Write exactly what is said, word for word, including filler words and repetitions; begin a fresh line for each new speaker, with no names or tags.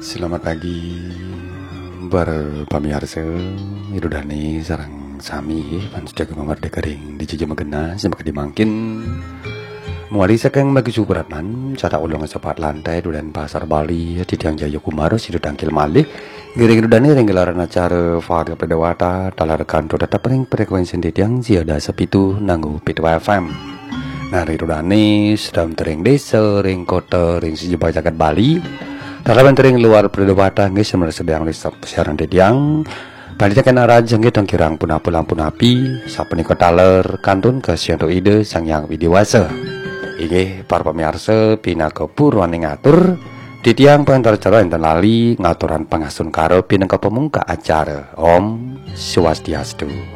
Selamat pagi berpamirsa Idudani sarang sami pan sudah memerdeka ring di jejak megena semak dimangkin muari sekeng bagi subratan cara ulang sepat lantai dudan pasar Bali di tiang Jaya Kumaro sidu tangkil malih giring Idudani ring gelaran acara Faria Pedawata talar kantor tetap ring frekuensi di tiang ziada sepitu nanggu Pitu F M. Nah Idudani sedang tering desa ring kota ring sejumlah jagat Bali. Dalam tering luar perdebatan nggih sebenarnya sedang risap siaran dediang Bali kena rajeng nggih tong kirang punapun lampu api sapunika taler kantun ke sianto ide sang yang widiwasa. Inggih para pamirsa pinaka purwaning ngatur ditiang pengacara enten lali ngaturan pangasun karo pinangka pemungka acara Om Swastiastu.